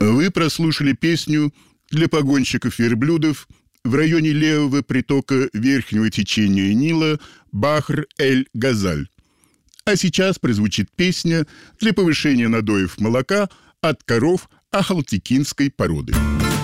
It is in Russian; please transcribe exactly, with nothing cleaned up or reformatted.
Вы прослушали песню для погонщиков верблюдов в районе левого притока верхнего течения Нила Бахр-эль-Газаль. А сейчас прозвучит песня для повышения надоев молока от коров ахалтекинской породы.